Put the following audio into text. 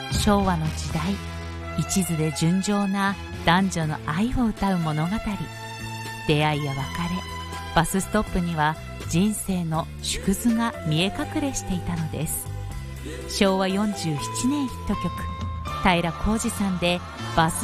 昭和の時代、一途で純情な男女の愛を歌う物語。出会いや別れ、バスストップには人生の縮図が見え隠れしていたのです。昭和47年ヒット曲、平浩二さんでバス